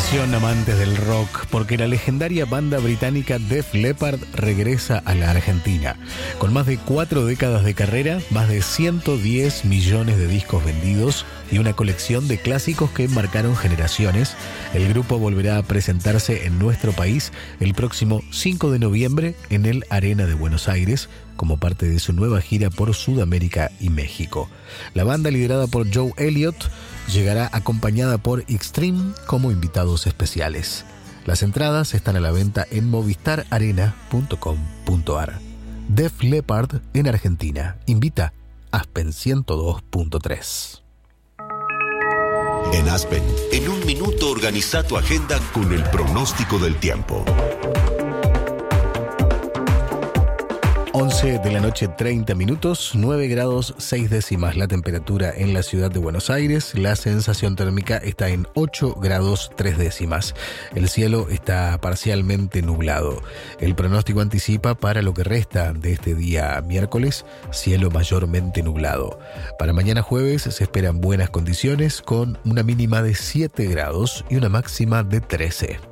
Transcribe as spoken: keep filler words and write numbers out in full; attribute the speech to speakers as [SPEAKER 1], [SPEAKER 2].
[SPEAKER 1] Atención amantes del rock, porque la legendaria banda británica Def Leppard regresa a la Argentina. Con más de cuatro décadas de carrera, más de ciento diez millones de discos vendidos y una colección de clásicos que marcaron generaciones, el grupo volverá a presentarse en nuestro país el próximo cinco de noviembre en el Arena de Buenos Aires, como parte de su nueva gira por Sudamérica y México. La banda, liderada por Joe Elliott, llegará acompañada por Extreme como invitados especiales. Las entradas están a la venta en movistar arena punto com punto ar. Def Leppard en Argentina. Invita Aspen ciento dos punto tres.
[SPEAKER 2] En Aspen, en un minuto organiza tu agenda con el pronóstico del tiempo.
[SPEAKER 1] once de la noche, treinta minutos, nueve grados seis décimas la temperatura en la ciudad de Buenos Aires. La sensación térmica está en ocho grados tres décimas. El cielo está parcialmente nublado. El pronóstico anticipa para lo que resta de este día miércoles, cielo mayormente nublado. Para mañana jueves se esperan buenas condiciones con una mínima de siete grados y una máxima de trece.